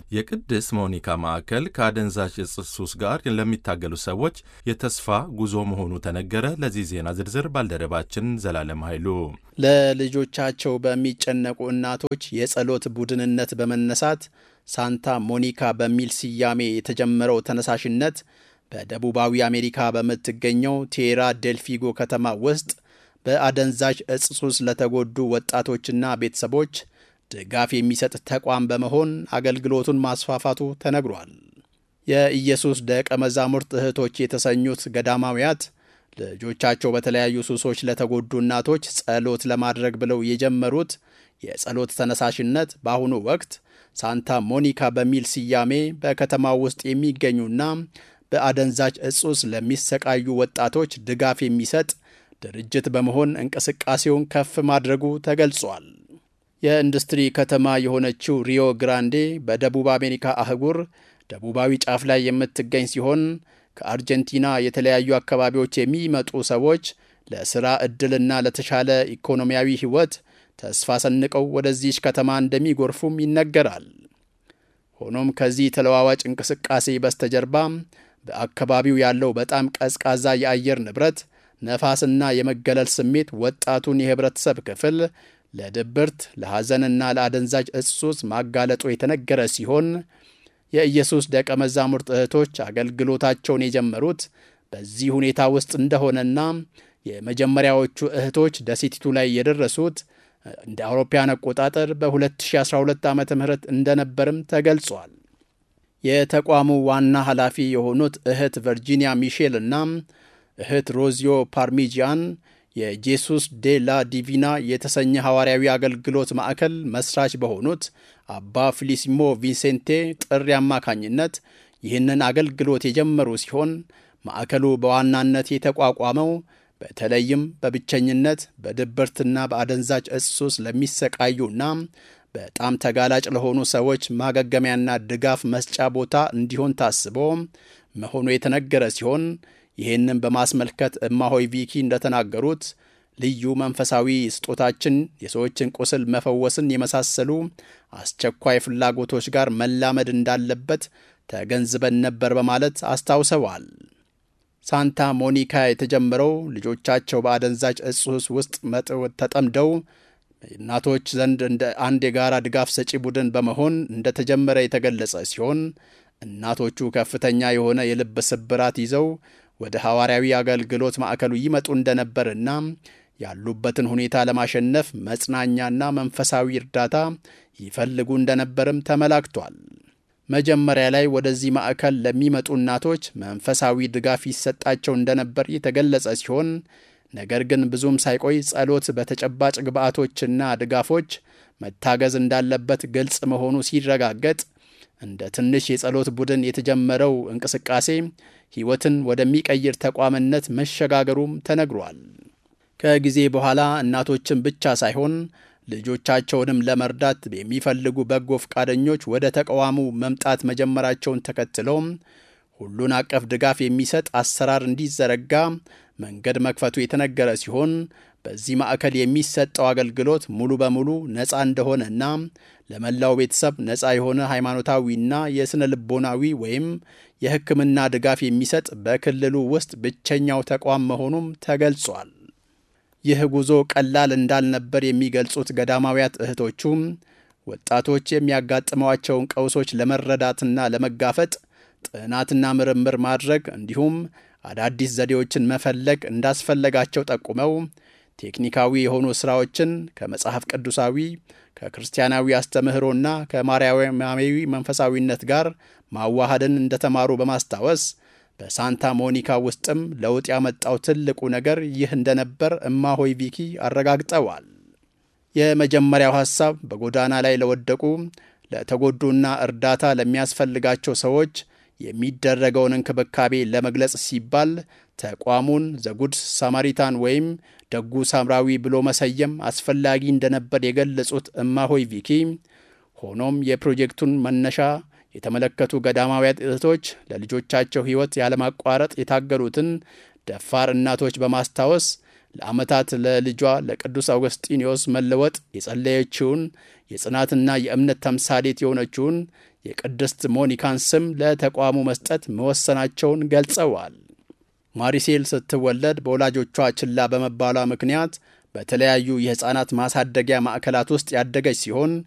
የቅድስት ሞኒካ ማዕከል ከአደንዛዥ ዕፅ ሱስ ጋር ለሚታገሉ ሰዎች የተስፋ ጉዞ መሆኑ ተነገረ። ለዚህ ዜና ዝርዝር ባልደረባችን ዘላለም ኃይሉ። ለልጆቻቸው በሚጨነቁ እናቶች የጸሎት ቡድንነት በመነሳት ሳንታ ሞኒካ በሚል ስያሜ የተጀመረው ተነሳሽነት በደቡባዊ አሜሪካ በምትገኘው ቴራ ዴልፊጎ ከተማ ውስጥ በአደንዛዥ ዕፅ ሱስ ለተጎዱ ወጣቶችና ቤተሰቦች ድጋፍ የሚሰጥ ተቋም በመሆን አገልግሎቱን ማስፋፋቱ ተነግሯል። የኢየሱስ ደቀ መዛሙርት እህቶች የተሰኙት ገዳማውያት ልጆቻቸው በተለያዩ ሱሶች ለተጎዱ እናቶች ጸሎት ለማድረግ ብለው የጀመሩት የጸሎት ተነሳሽነት በአሁኑ ወቅት ሳንታ ሞኒካ በሚል ስያሜ በከተማው ውስጥ የሚገኙና በአደንዛዥ ዕፅ ሱስ ለሚሰቃዩ ወጣቶች ድጋፍ የሚሰጥ ድርጅት በመሆን እንቅስቃሴውን ከፍ ማድረጉ ተገልጿል። የኢንዱስትሪ ከተማ የሆነችው ሪዮ ግራንዴ በደቡብ አሜሪካ አህጉር ደቡባዊ ጫፍ ላይ የምትገኝ ሲሆን ከአርጀንቲና የተለያዩ አካባቢዎች የሚመጡ ሰዎች ለሥራ ዕድልና ለተሻለ ኢኮኖሚያዊ ሕይወት ተስፋ ሰንቀው ወደዚች ከተማ እንደሚጎርፉም ይነገራል። ሆኖም ከዚህ ተለዋዋጭ እንቅስቃሴ በስተጀርባ በአካባቢው ያለው በጣም ቀዝቃዛ የአየር ንብረት፣ ነፋስና የመገለል ስሜት ወጣቱን የህብረተሰብ ክፍል ለድብርት፣ ለሐዘንና ለአደንዛዥ ዕፅ ሱስ ማጋለጡ የተነገረ ሲሆን የኢየሱስ ደቀ መዛሙርት እህቶች አገልግሎታቸውን የጀመሩት በዚህ ሁኔታ ውስጥ እንደሆነና የመጀመሪያዎቹ እህቶች ደሴቲቱ ላይ የደረሱት እንደ አውሮፓውያን አቆጣጠር በ2012 ዓ.ም እንደነበርም ተገልጿል። የተቋሙ ዋና ኃላፊ የሆኑት እህት ቨርጂኒያ ሚሼል እና እህት ሮዚዮ ፓርሚጂያን የጄሱስ ዴ ላ ዲቪና የተሰኘ ሐዋርያዊ አገልግሎት ማዕከል መስራች በሆኑት አባ ፊሊሲሞ ቪንሴንቴ ጥሪ አማካኝነት ይህንን አገልግሎት የጀመሩ ሲሆን ማዕከሉ በዋናነት የተቋቋመው በተለይም በብቸኝነት፣ በድብርትና በአደንዛዥ ዕፅ ሱስ ለሚሰቃዩና በጣም ተጋላጭ ለሆኑ ሰዎች ማገገሚያና ድጋፍ መስጫ ቦታ እንዲሆን ታስቦ መሆኑ የተነገረ ሲሆን ይህንን በማስመልከት እማሆይ ቪኪ እንደተናገሩት ልዩ መንፈሳዊ ስጦታችን የሰዎችን ቁስል መፈወስን የመሳሰሉ አስቸኳይ ፍላጎቶች ጋር መላመድ እንዳለበት ተገንዝበን ነበር በማለት አስታውሰዋል። ሳንታ ሞኒካ የተጀመረው ልጆቻቸው በአደንዛዥ ዕፅ ሱስ ውስጥ ተጠምደው እናቶች ዘንድ እንደ አንድ የጋራ ድጋፍ ሰጪ ቡድን በመሆን እንደተጀመረ የተገለጸ ሲሆን እናቶቹ ከፍተኛ የሆነ የልብ ስብራት ይዘው ወደ ሐዋርያዊ አገልግሎት ማዕከሉ ይመጡ እንደነበርና ያሉበትን ሁኔታ ለማሸነፍ መጽናኛና መንፈሳዊ እርዳታ ይፈልጉ እንደነበርም ተመላክቷል። መጀመሪያ ላይ ወደዚህ ማዕከል ለሚመጡ እናቶች መንፈሳዊ ድጋፍ ይሰጣቸው እንደነበር የተገለጸ ሲሆን ነገር ግን ብዙም ሳይቆይ ጸሎት በተጨባጭ ግብዓቶችና ድጋፎች መታገዝ እንዳለበት ግልጽ መሆኑ ሲረጋገጥ እንደ ትንሽ የጸሎት ቡድን የተጀመረው እንቅስቃሴ ሕይወትን ወደሚቀይር ተቋምነት መሸጋገሩም ተነግሯል። ከጊዜ በኋላ እናቶችን ብቻ ሳይሆን ልጆቻቸውንም ለመርዳት የሚፈልጉ በጎ ፈቃደኞች ወደ ተቋሙ መምጣት መጀመራቸውን ተከትለው ሁሉን አቀፍ ድጋፍ የሚሰጥ አሰራር እንዲዘረጋ መንገድ መክፈቱ የተነገረ ሲሆን በዚህ ማዕከል የሚሰጠው አገልግሎት ሙሉ በሙሉ ነፃ እንደሆነና ለመላው ቤተሰብ ነፃ የሆነ ሃይማኖታዊና የስነ ልቦናዊ ወይም የሕክምና ድጋፍ የሚሰጥ በክልሉ ውስጥ ብቸኛው ተቋም መሆኑም ተገልጿል። ይህ ጉዞ ቀላል እንዳልነበር የሚገልጹት ገዳማውያት እህቶቹም ወጣቶች የሚያጋጥሟቸውን ቀውሶች ለመረዳትና ለመጋፈጥ ጥናትና ምርምር ማድረግ እንዲሁም አዳዲስ ዘዴዎችን መፈለግ እንዳስፈለጋቸው ጠቁመው ቴክኒካዊ የሆኑ ሥራዎችን ከመጽሐፍ ቅዱሳዊ፣ ከክርስቲያናዊ አስተምህሮና ከማርያማዊ መንፈሳዊነት ጋር ማዋሃድን እንደተማሩ በማስታወስ በሳንታ ሞኒካ ውስጥም ለውጥ ያመጣው ትልቁ ነገር ይህ እንደነበር እማሆይ ቪኪ አረጋግጠዋል። የመጀመሪያው ሐሳብ በጎዳና ላይ ለወደቁ፣ ለተጎዱና እርዳታ ለሚያስፈልጋቸው ሰዎች የሚደረገውን እንክብካቤ ለመግለጽ ሲባል ተቋሙን ዘጉድ ሳማሪታን ወይም ደጉ ሳምራዊ ብሎ መሰየም አስፈላጊ እንደነበር የገለጹት እማሆይ ቪኪ ሆኖም የፕሮጀክቱን መነሻ የተመለከቱ ገዳማውያት እህቶች ለልጆቻቸው ሕይወት ያለማቋረጥ የታገሉትን ደፋር እናቶች በማስታወስ ለዓመታት ለልጇ ለቅዱስ አውግስጢኖስ መለወጥ የጸለየችውን የጽናትና የእምነት ተምሳሌት የሆነችውን የቅድስት ሞኒካን ስም ለተቋሙ መስጠት መወሰናቸውን ገልጸዋል። ማሪሴል ስትወለድ በወላጆቿ ችላ በመባሏ ምክንያት በተለያዩ የሕፃናት ማሳደጊያ ማዕከላት ውስጥ ያደገች ሲሆን